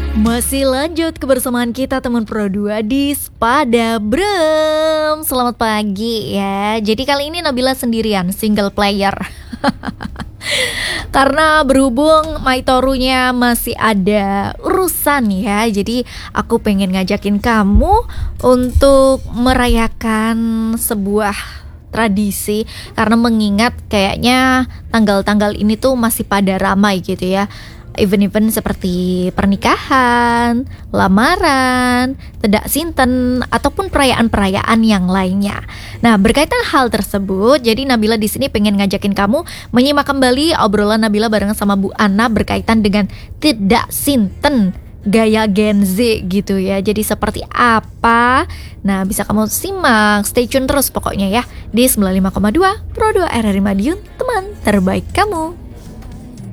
Masih lanjut kebersamaan kita teman Pro 2 di Spada Brem. Selamat pagi ya. Jadi kali ini Nabila sendirian, single player. Karena berhubung Maitorunya masih ada urusan ya. Jadi aku pengen ngajakin kamu untuk merayakan sebuah tradisi. Karena mengingat kayaknya tanggal-tanggal ini tuh masih pada ramai gitu ya. Event-event seperti pernikahan, lamaran, tedak sinten, ataupun perayaan-perayaan yang lainnya. Nah, berkaitan hal tersebut, jadi Nabila di sini pengen ngajakin kamu menyimak kembali obrolan Nabila bareng sama Bu Ana berkaitan dengan tedak sinten gaya Gen Z gitu ya. Jadi seperti apa? Nah, bisa kamu simak, stay tune terus pokoknya ya di 95,2 Pro 2 RRI Madiun, teman terbaik kamu.